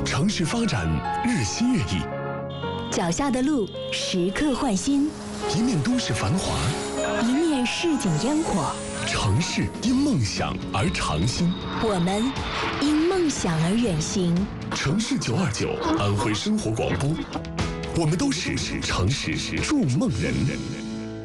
城市发展日新月异， 脚下的路时刻换新， 一面都市繁华， 一面市井烟火。 城市因梦想而长新， 我们因梦想而远行。 城市929，安徽生活广播，我们都是城市筑梦人。